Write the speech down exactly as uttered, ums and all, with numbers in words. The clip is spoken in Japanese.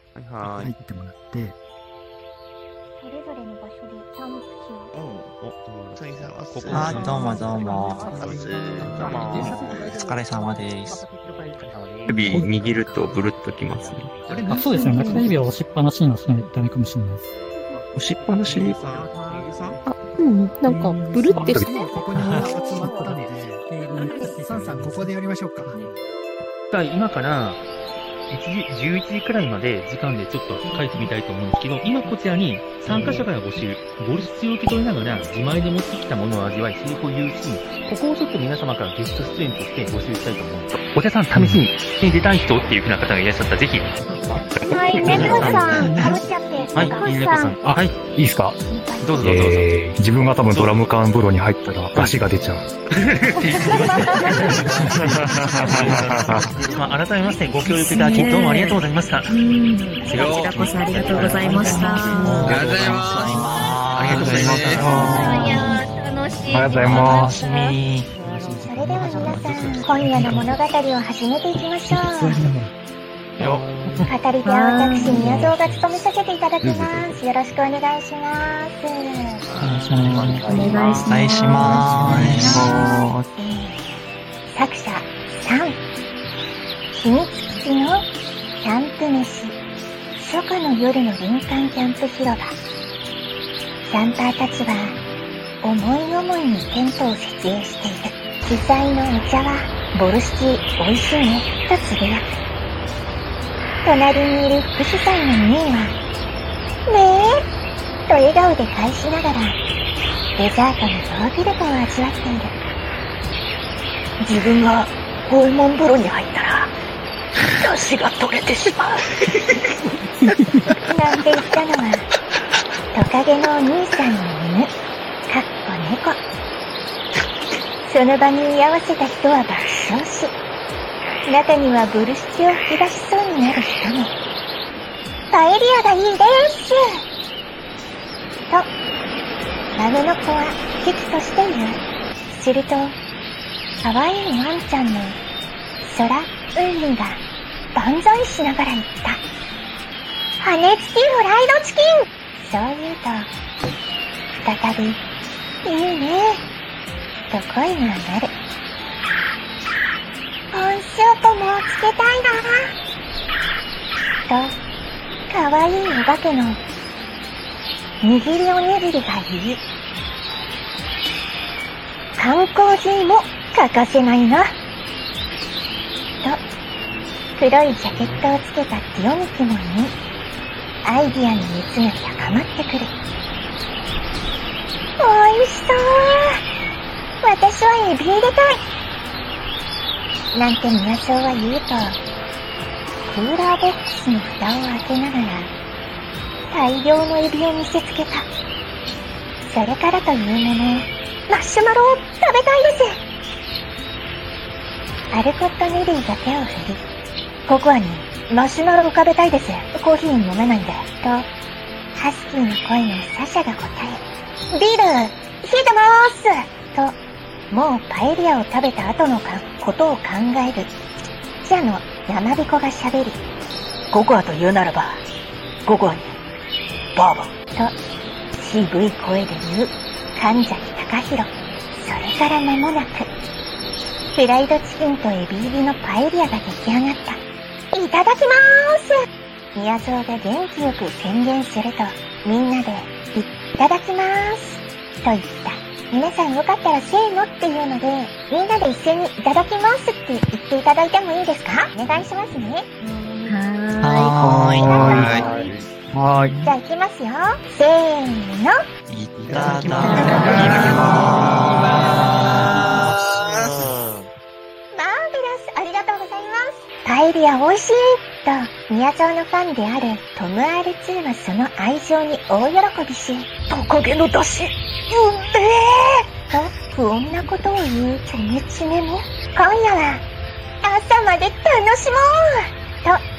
はいはーい。 入ってもらって、 それぞれの場所でキャンプ地を。 お、ついさんはここあ、どうもどうも。 どうも。 お疲れ様です。 指握るとブルッときますね。 あ、そうですね。中指を押しっぱなしにはしないとダメかもしれないです。 押しっぱなしにあ、うん、なんか、ブルってして。 ここに集まったので、サンさん、ここでやりましょうか。 今から、いちじ、じゅういちじくらいまで時間でちょっと書いてみたいと思うんですけど、今こちらに参加者から募集、ボルシチを受け取りながら自前で持ってきたものを味わい、成功を言うシーン、ここをちょっと皆様からゲスト出演として募集したいと思うんです。お茶さん、試しに出たい人っていう風な方がいらっしゃったら、ぜひ。 はい、猫さん、かぶっちゃって。 はい、猫さん。あ、はい。いいですか？どうぞどうぞ。 えー、自分が多分ドラム缶風呂に入ったら出汁が出ちゃう。 まあ、改めましてご協力いただきどうもありがとうございました。こちらこそありがとうございました。 ありがとうございます。 ありがとうございました。 いや楽しい。 ありがとうございます。 それでは皆さん、今夜の物語を始めていきましょう。語り手は私、宮蔵が務めさせていただきます。よろしくお願いします。 お願いします。お願いします。 作者さん、秘密基地のキャンプ飯、初夏の夜の林間キャンプ広場。キャンパーたちは思い思いにテントを設営している。主催のお茶はボルシチ美味しいねとつぶやく。隣にいる副主催のミーはねえと笑顔で返しながらデザートのヨーグルトを味わっている。自分が訪問風呂に入ったら出汁が取れてしまうなんて言ったのはトカゲのお兄さんの犬、かっこ猫。その場に居合わせた人は爆笑し、中にはボルシチを吹き出しそうになる人も。パエリアがいいですと孫の子は危機として言う。すると可愛いワンちゃんの空海が万歳しながら言った。羽根付きフライドチキン。そう言うと再びいいねと声が鳴る。コーンスープもつけたいなとかわいいお化けの握りおにぎりが言う。缶コーヒーも欠かせないなと黒いジャケットをつけたティオニクも言い、アイディアの熱が高まってくる。おいしそう。私はエビ入れたいなんて宮蔵は言うと、クーラーボックスの蓋を開けながら大量のエビを見せつけた。それからというもの、マッシュマロを食べたいです。アルコットネリーが手を振り、ココアにマシュマロを食べたいです。コーヒー飲めないんで。と、ハスキーの声のサシャが答え。ビール、冷えてまーすと、もうパエリアを食べた後のかことを考える。記者の山彦が喋り、ココアと言うならば、ココアに、バーボンと、渋い声で言う、神崎隆弘。それから間もなく、フライドチキンとエビ入りのパエリアが出来上がった。いただきまーす。宮蔵が元気よく宣言すると、みんなで、いただきまーす。と言った。皆さんよかったらせーのっていうので、みんなで一斉にいただきますって言っていただいてもいいですか？お願いしますね。 はーい。 はーい。はーい。 じゃあ行きますよ。せーの。 いただきまマーベラス、ありがとうございます。パエリア美味しいと、宮蔵のファンであるトム アールツー はその愛情に大喜びし、トカゲの出汁、うんめーと不穏なことを言うチョメチメも、今夜は朝まで楽しもうと